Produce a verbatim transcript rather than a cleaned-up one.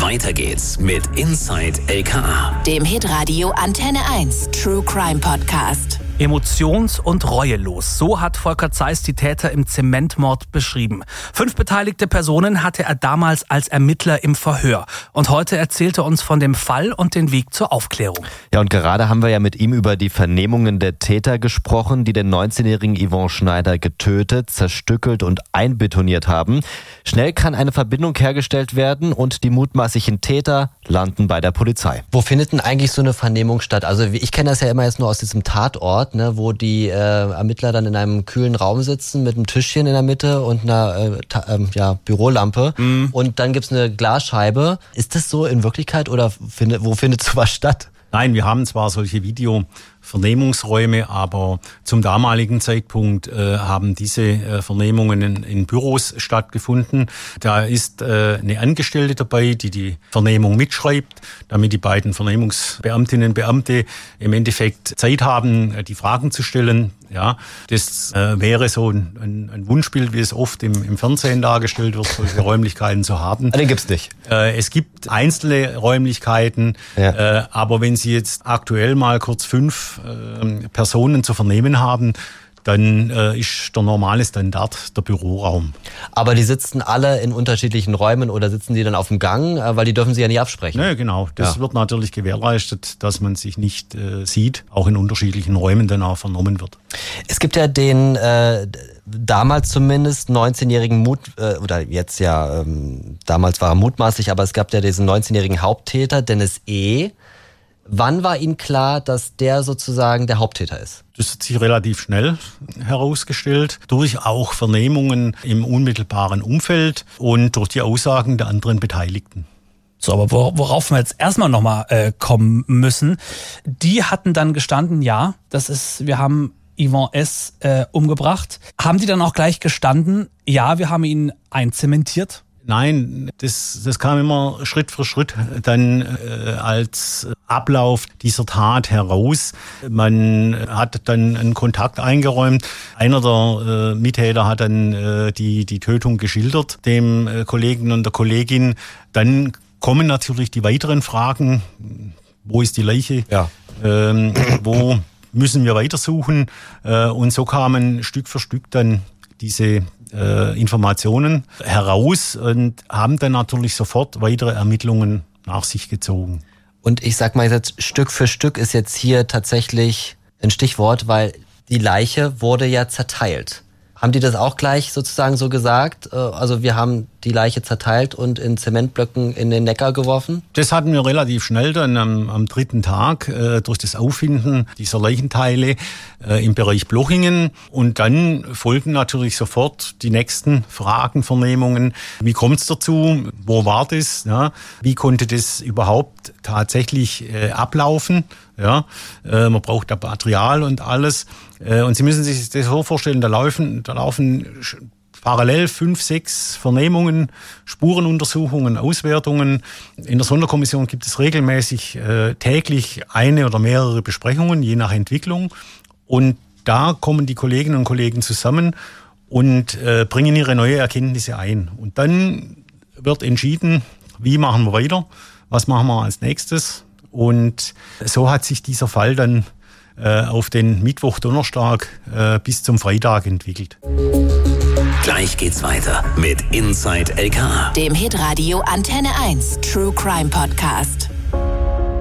Weiter geht's mit Inside L K A, dem Hitradio Antenne eins True Crime Podcast. Emotions- und reuelos. So hat Volker Zeiss die Täter im Zementmord beschrieben. Fünf beteiligte Personen hatte er damals als Ermittler im Verhör. Und heute erzählt er uns von dem Fall und den Weg zur Aufklärung. Ja, und gerade haben wir ja mit ihm über die Vernehmungen der Täter gesprochen, die den neunzehnjährigen Yvon Schneider getötet, zerstückelt und einbetoniert haben. Schnell kann eine Verbindung hergestellt werden und die mutmaßlichen Täter landen bei der Polizei. Wo findet denn eigentlich so eine Vernehmung statt? Also ich kenne das ja immer jetzt nur aus diesem Tatort, ne, wo die äh, Ermittler dann in einem kühlen Raum sitzen mit einem Tischchen in der Mitte und einer äh, ta- äh, ja, Bürolampe. Mhm. Und dann gibt's eine Glasscheibe. Ist das so in Wirklichkeit oder findet, wo findet sowas statt? Nein, wir haben zwar solche Videovernehmungsräume, aber zum damaligen Zeitpunkt äh, haben diese äh, Vernehmungen in, in Büros stattgefunden. Da ist äh, eine Angestellte dabei, die die Vernehmung mitschreibt, damit die beiden Vernehmungsbeamtinnen und Beamte im Endeffekt Zeit haben, die Fragen zu stellen. Ja, das äh, wäre so ein, ein, ein Wunschbild, wie es oft im, im Fernsehen dargestellt wird, solche Räumlichkeiten zu haben. Den gibt's nicht. Äh, es gibt einzelne Räumlichkeiten, ja. äh, aber wenn Sie jetzt aktuell mal kurz fünf äh, Personen zu vernehmen haben, dann äh, ist der normale Standard der Büroraum. Aber die sitzen alle in unterschiedlichen Räumen oder sitzen die dann auf dem Gang, weil die dürfen sie ja nie absprechen? Nee, genau. Das ja. wird natürlich gewährleistet, dass man sich nicht äh, sieht, auch in unterschiedlichen Räumen danach vernommen wird. Es gibt ja den äh, damals zumindest neunzehnjährigen Mut, äh, oder jetzt ja, ähm, damals war er mutmaßlich, aber es gab ja diesen neunzehnjährigen Haupttäter, Dennis E. Wann war Ihnen klar, dass der sozusagen der Haupttäter ist? Das hat sich relativ schnell herausgestellt, durch auch Vernehmungen im unmittelbaren Umfeld und durch die Aussagen der anderen Beteiligten. So, aber worauf wir jetzt erstmal nochmal äh, kommen müssen, die hatten dann gestanden, ja, das ist, wir haben Yvon S. Äh, umgebracht. Haben die dann auch gleich gestanden, ja, wir haben ihn einzementiert? Nein, das, das kam immer Schritt für Schritt dann äh, als Ablauf dieser Tat heraus. Man hat dann einen Kontakt eingeräumt. Einer der äh, Mittäter hat dann äh, die, die Tötung geschildert, dem äh, Kollegen und der Kollegin. Dann kommen natürlich die weiteren Fragen. Wo ist die Leiche? Ja. Ähm, wo müssen wir weitersuchen? Äh, und so kamen Stück für Stück dann diese äh, Informationen heraus und haben dann natürlich sofort weitere Ermittlungen nach sich gezogen. Und ich sag mal jetzt, Stück für Stück ist jetzt hier tatsächlich ein Stichwort, weil die Leiche wurde ja zerteilt. Haben die das auch gleich sozusagen so gesagt? Also wir haben die Leiche zerteilt und in Zementblöcken in den Neckar geworfen? Das hatten wir relativ schnell dann am, am dritten Tag äh, durch das Auffinden dieser Leichenteile äh, im Bereich Blochingen. Und dann folgen natürlich sofort die nächsten Fragen, Vernehmungen. Wie kommt es dazu? Wo war das? Ja? Wie konnte das überhaupt tatsächlich äh, ablaufen? Ja, äh, man braucht da Material und alles. Äh, und Sie müssen sich das so vorstellen, da laufen, da laufen parallel fünf, sechs Vernehmungen, Spurenuntersuchungen, Auswertungen. In der Sonderkommission gibt es regelmäßig äh, täglich eine oder mehrere Besprechungen, je nach Entwicklung. Und da kommen die Kolleginnen und Kollegen zusammen und äh, bringen ihre neue Erkenntnisse ein. Und dann wird entschieden, wie machen wir weiter, was machen wir als nächstes. Und so hat sich dieser Fall dann äh, auf den Mittwoch, Donnerstag äh, bis zum Freitag entwickelt. Gleich geht's weiter mit Inside L K A, dem Hitradio Antenne eins True Crime Podcast.